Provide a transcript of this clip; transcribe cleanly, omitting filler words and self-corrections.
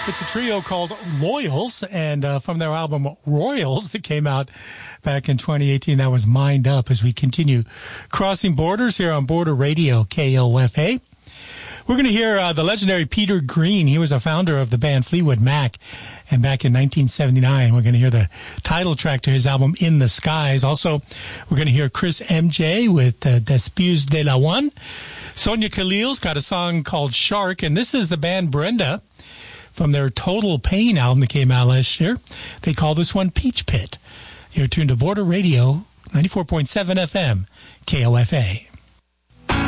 It's a trio called Loyals, and from their album Royals that came out back in 2018, that was Mind Up, as we continue crossing borders here on Border Radio, KOFA. We're going to hear the legendary Peter Green. He was a founder of the band Fleetwood Mac, and back in 1979, we're going to hear the title track to his album In the Skies. Also, we're going to hear Chris MJ with Despius de la One. Sonia Khalil's got a song called Shark, and this is the band Brenda from their Total Pain album that came out last year. They call this one Peach Pit. You're tuned to Border Radio, 94.7 FM, KOFA.